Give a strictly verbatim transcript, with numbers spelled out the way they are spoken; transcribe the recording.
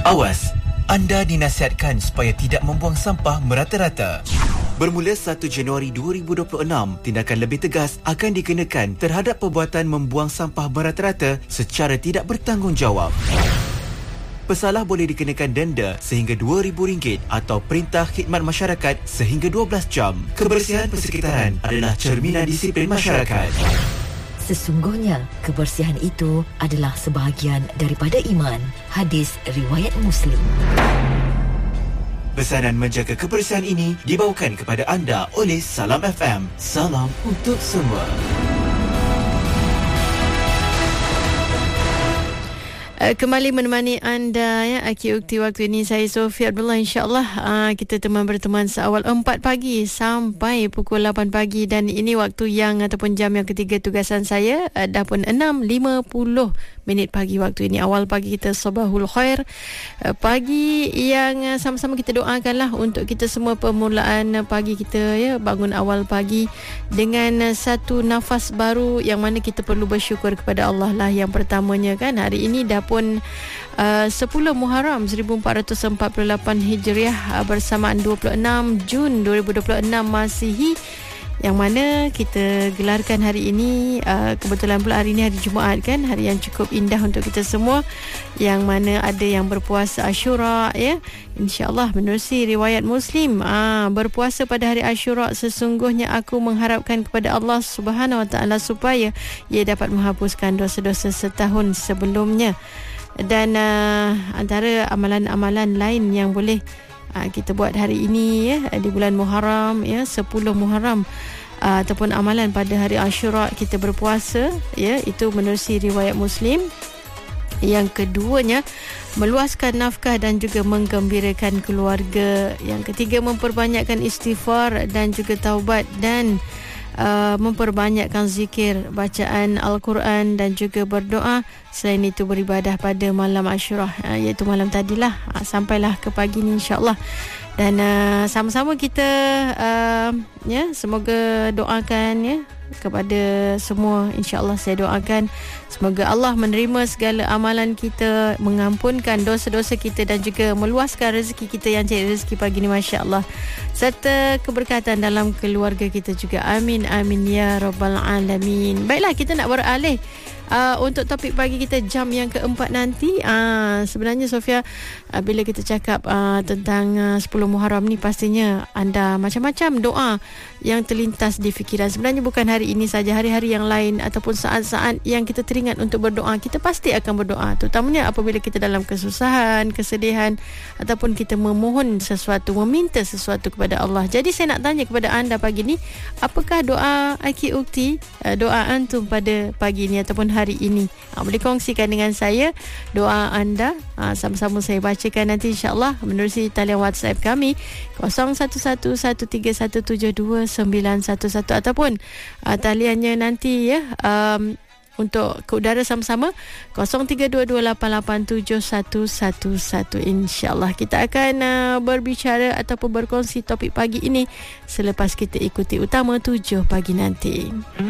Awas, anda dinasihatkan supaya tidak membuang sampah merata-rata. Bermula satu Januari dua ribu dua puluh enam, tindakan lebih tegas akan dikenakan terhadap perbuatan membuang sampah merata-rata secara tidak bertanggungjawab. Pesalah boleh dikenakan denda sehingga dua ribu ringgit atau perintah khidmat masyarakat sehingga dua belas jam. Kebersihan persekitaran adalah cerminan disiplin masyarakat. Sesungguhnya, kebersihan itu adalah sebahagian daripada iman. Hadis riwayat Muslim. Pesanan menjaga kebersihan ini dibawakan kepada anda oleh Salam F M. Salam untuk semua. Kembali menemani anda ya, akhir ukti waktu ini saya Sofia Abdullah. InsyaAllah uh, kita teman berteman seawal empat pagi sampai pukul lapan pagi, dan ini waktu yang ataupun jam yang ketiga tugasan saya. uh, dah pun enam lima puluh minit pagi waktu ini. Awal pagi kita sabahul khair, uh, pagi yang uh, sama-sama kita doakanlah untuk kita semua permulaan pagi kita ya, bangun awal pagi dengan uh, satu nafas baru yang mana kita perlu bersyukur kepada Allah lah. Yang pertamanya kan, hari ini dah pun uh, sepuluh Muharram seribu empat ratus empat puluh lapan Hijriah uh, bersamaan dua puluh enam Jun dua ribu dua puluh enam Masihi, yang mana kita gelarkan hari ini. uh, kebetulan pula hari ini hari Jumaat kan, hari yang cukup indah untuk kita semua, yang mana ada yang berpuasa Ashura ya. InsyaAllah menerusi riwayat Muslim, uh, berpuasa pada hari Ashura, sesungguhnya aku mengharapkan kepada Allah Subhanahu Wa Taala supaya ia dapat menghapuskan dosa-dosa setahun sebelumnya. Dan uh, antara amalan-amalan lain yang boleh uh, kita buat hari ini ya, di bulan Muharram ya, sepuluh Muharram, uh, ataupun amalan pada hari Ashura kita berpuasa ya, itu menerusi riwayat Muslim. Yang keduanya, meluaskan nafkah dan juga menggembirakan keluarga. Yang ketiga, memperbanyakkan istighfar dan juga taubat, dan uh, memperbanyakkan zikir, bacaan Al-Quran dan juga berdoa. Selain itu beribadah pada malam Ashura, uh, iaitu malam tadilah, uh, sampailah ke pagi ni insya-Allah. Dan uh, sama-sama kita uh, ya, semoga doakan ya kepada semua. InsyaAllah saya doakan semoga Allah menerima segala amalan kita, mengampunkan dosa-dosa kita dan juga meluaskan rezeki kita yang cari rezeki pagi ni, masya-Allah, serta keberkatan dalam keluarga kita juga. Amin amin ya rabbal alamin. Baiklah, kita nak beralih Uh, untuk topik pagi kita jam yang keempat nanti. uh, Sebenarnya Sofia, uh, bila kita cakap uh, tentang uh, sepuluh Muharram ni, pastinya anda macam-macam doa yang terlintas di fikiran. Sebenarnya bukan hari ini saja, hari-hari yang lain ataupun saat-saat yang kita teringat untuk berdoa, kita pasti akan berdoa, terutamanya apabila kita dalam kesusahan, kesedihan, ataupun kita memohon sesuatu, meminta sesuatu kepada Allah. Jadi saya nak tanya kepada anda pagi ni, apakah doa akhir ukti, uh, doa antum pada pagi ni ataupun hari ini? Ha, boleh kongsikan dengan saya doa anda. Ha, sama-sama saya bacakan nanti insya-Allah menerusi talian WhatsApp kami kosong satu satu satu tiga satu tujuh dua sembilan satu satu, ataupun uh, taliannya nanti ya, um, untuk ke udara sama-sama kosong tiga dua dua lapan lapan tujuh satu satu satu. InsyaAllah kita akan uh, berbicara ataupun berkongsi topik pagi ini selepas kita ikuti utama tujuh pagi nanti.